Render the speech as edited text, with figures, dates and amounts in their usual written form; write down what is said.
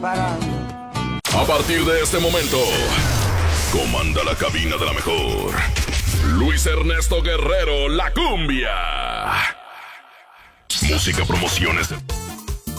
disparando. A partir de este momento, comanda la cabina de la mejor. Luis Ernesto Guerrero, La Cumbia. Música, promociones.